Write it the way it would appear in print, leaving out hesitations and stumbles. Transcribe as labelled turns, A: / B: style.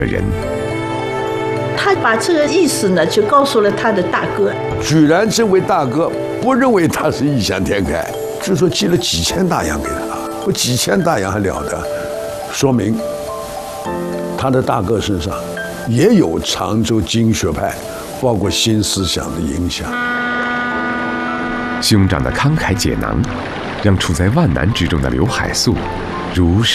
A: 人。
B: 他把这个意思呢，就告诉了他的大哥。
C: 居然这位大哥不认为他是异想天开，据说寄了几千大洋给他，我几千大洋还了得，说明他的大哥身上也有常州经学派，包括新思想的影响。
A: 兄长的慷慨解囊，让处在万难之中的刘海粟如释